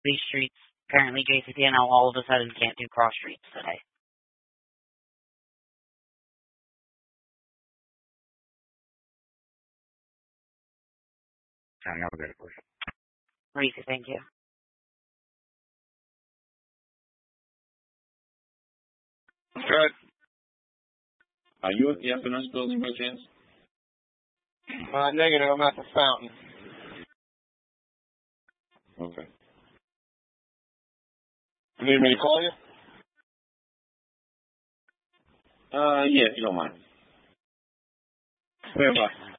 these streets. Apparently JCPenney all of a sudden can't do cross streets today. I know that was. Reese, thank you. Good. Are you at the FNS building by chance? Negative. I'm at the fountain. Okay. You need me to call you? Yeah, if you don't mind. Yeah, bye.